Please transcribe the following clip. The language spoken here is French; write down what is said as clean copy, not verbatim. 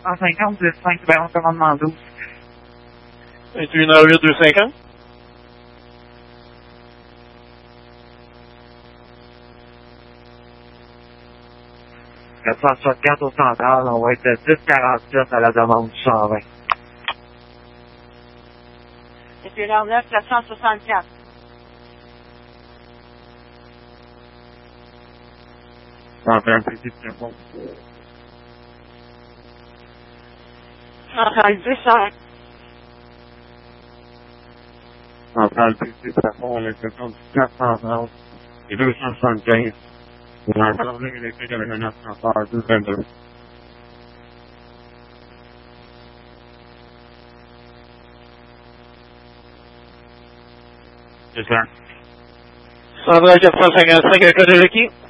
150, 250, ben, commandement 12. 21h08, 250. « 464 au central, on va être 1047 à la demande du 120. 21h09, 464. Central PC, c'est bon. Central 10, Central PC, c'est bon, l'exception du 430 et 275. Pour un problème électrique avec un ascenseur 222. C'est ça. Central 455, un code de l'équipe.